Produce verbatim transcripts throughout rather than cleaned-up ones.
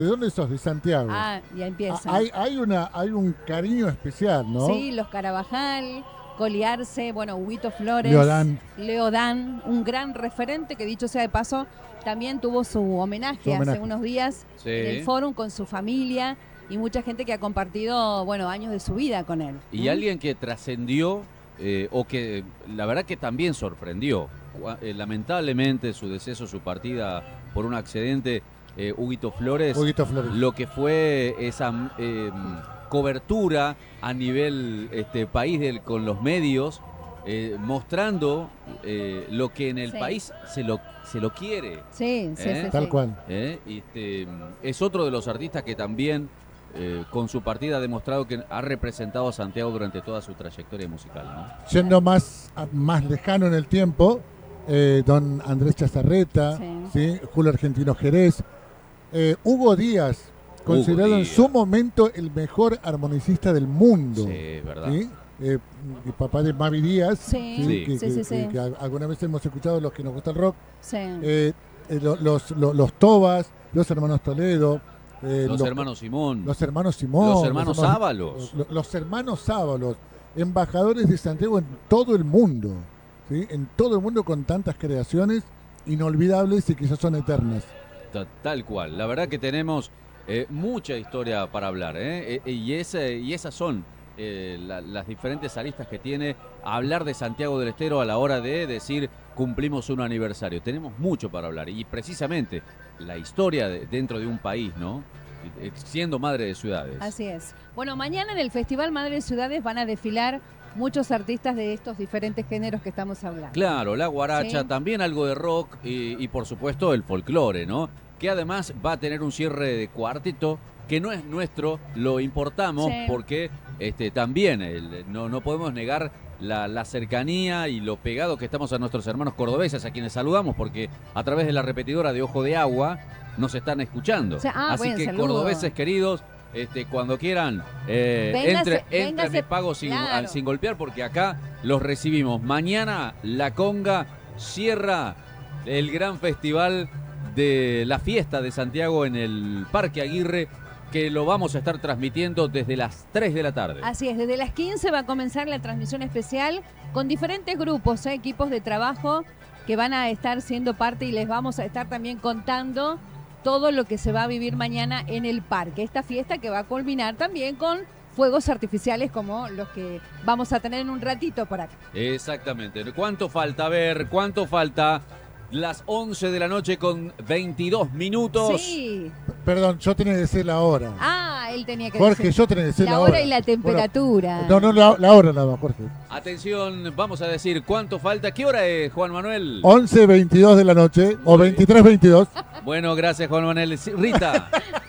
¿De dónde sos? De Santiago. Ah, ya empieza. Hay, hay, una, hay un cariño especial, ¿no? Sí, los Carabajal, Coliarse, bueno, Huguito Flores, Leodán. Leodán, un gran referente que, dicho sea de paso, también tuvo su homenaje, Su homenaje. hace unos días Sí. en el Fórum con su familia y mucha gente que ha compartido, bueno, años de su vida con él. Y ¿Mm? alguien que trascendió eh, o que la verdad que también sorprendió. Gua- eh, lamentablemente su deceso, su partida por un accidente, eh, Huguito Flores, Huguito Flores. lo que fue esa eh, cobertura a nivel este, país del- con los medios, eh, mostrando eh, lo que en el Sí. país se lo, se lo quiere. Sí, sí, ¿Eh? sí. Tal sí. cual. ¿eh? Y, este, es otro de los artistas que también eh, con su partida ha demostrado que ha representado a Santiago durante toda su trayectoria musical, ¿no? Yendo más, a- más lejano en el tiempo, eh, don Andrés Chazarreta, Sí. ¿sí? Julio Argentino Jerez, eh, Hugo Díaz, considerado en Díaz. su momento el mejor armonicista del mundo. Sí, verdad. ¿Sí? Eh, el papá de Mavi Díaz, Sí, Sí. Que, sí, que- sí, sí. que- que alguna vez hemos escuchado los que nos gusta el rock. Sí. Eh, eh, lo- los, lo- los Tobas, los hermanos Toledo, eh, Los los, hermanos Simón, los hermanos Simón, los hermanos Ábalos. los, los hermanos Ábalos, embajadores de Santiago en todo el mundo, ¿sí? En todo el mundo, con tantas creaciones inolvidables y que ya son eternas. Ta- Tal cual. La verdad que tenemos eh, mucha historia para hablar, ¿eh? E- y, ese, y esas son eh, la- las diferentes aristas que tiene hablar de Santiago del Estero a la hora de decir cumplimos un aniversario. Tenemos mucho para hablar y precisamente la historia de- dentro de un país, ¿no? Eh, Siendo madre de ciudades. Así es. Bueno, mañana en el Festival Madre de Ciudades van a desfilar muchos artistas de estos diferentes géneros que estamos hablando. Claro, la guaracha, Sí. también algo de rock y, y por supuesto el folclore, ¿no? Que además va a tener un cierre de cuarteto que no es nuestro, lo importamos Sí. porque este, también el- no, no podemos negar la, la cercanía y lo pegado que estamos a nuestros hermanos cordobeses, a quienes saludamos porque a través de la repetidora de Ojo de Agua nos están escuchando. Sí, ah, Así buen que saludo. cordobeses queridos, este, cuando quieran, eh, Véngase, entre, entre véngase, me pago sin, claro. al- sin golpear porque acá los recibimos. Mañana La Conga cierra el gran festival de la fiesta de Santiago en el Parque Aguirre, que lo vamos a estar transmitiendo desde las tres de la tarde. Así es, desde las quince va a comenzar la transmisión especial con diferentes grupos, ¿eh? Equipos de trabajo que van a estar siendo parte y les vamos a estar también contando todo lo que se va a vivir mañana en el parque. Esta fiesta que va a culminar también con fuegos artificiales como los que vamos a tener en un ratito por acá. Exactamente. ¿Cuánto falta? A ver, ¿cuánto falta? Las once de la noche con veintidós minutos. Sí. Perdón, yo tenía que decir la hora. Ah, él tenía que Jorge, decir yo tenía que decir la, la hora y la temperatura. Bueno, no, no, la, la hora nada más, Jorge. Atención, vamos a decir cuánto falta. ¿Qué hora es, Juan Manuel? once veintidós de la noche o veintitrés veintidós. Bueno, gracias, Juan Manuel. Sí, Rita.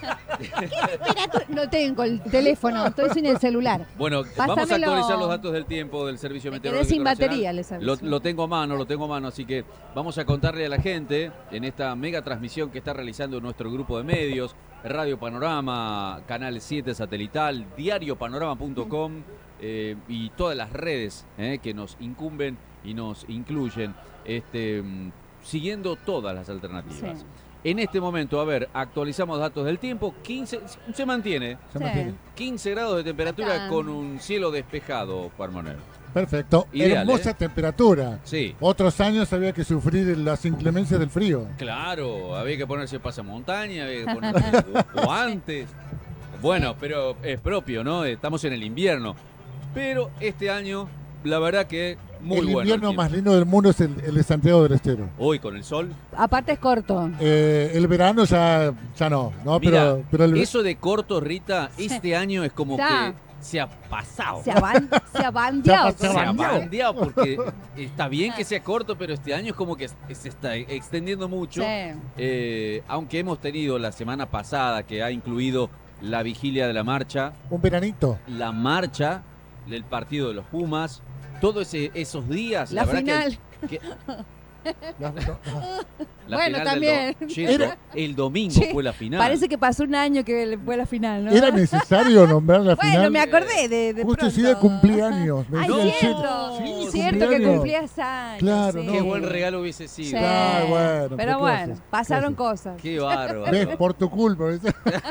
Temperatura- No tengo el teléfono, estoy sin el celular. Bueno, vamos a Pásamelo. actualizar los datos del tiempo del Servicio Me Meteorológico quedé sin Nacional. batería, les aviso. Lo, lo tengo a mano, lo tengo a mano, así que vamos a contarle a la gente en esta mega transmisión que está realizando nuestro grupo de medios, Radio Panorama, Canal siete Satelital, diario panorama punto com eh, y todas las redes eh, que nos incumben y nos incluyen, este, mm, siguiendo todas las alternativas. Sí. En este momento, a ver, actualizamos datos del tiempo, quince, se mantiene, Se Sí. mantiene. quince grados de temperatura Está. con un cielo despejado, Juan Manuel. Perfecto. Ideal, Hermosa ¿eh? temperatura. Sí. Otros años había que sufrir las inclemencias del frío. Claro, había que ponerse pasamontaña, había que ponerse guantes. Bueno, pero es propio, ¿no? Estamos en el invierno. Pero este año, la verdad que muy el bueno. invierno el más tiempo. lindo del mundo es el, el de Santiago del Estero. Hoy con el sol. Aparte es corto. Eh, el verano ya, ya no, ¿no? Mira, pero, pero el, eso de corto, Rita, este año es como Ya. que se ha pasado. Se, aban, se abandeó. Se Se ha abandeó. bandeado porque está bien que sea corto, pero este año es como que se está extendiendo mucho. Sí. Eh, aunque hemos tenido la semana pasada que ha incluido la vigilia de la marcha, un veranito. la marcha del partido de los Pumas, todos ese- esos días, La verdad final. que, que La- no, La Bueno, final también. Del do- Che, Era- el domingo Sí, fue la final. Parece que pasó un año que fue la final, ¿no? ¿Era necesario nombrar la Bueno, final? me acordé de, de Justo ese pronto. día cumplí años. me Ay, decía el cierto. Che, sí, Cierto que cumpleaños. cumplías años. Claro, sí. no. Qué buen regalo hubiese sido. Sí. Ah, bueno, pero Pero ¿qué bueno, haces? pasaron ¿Qué cosas. Qué bárbaro. ¿Ves? Por tu culpa. ¿ves?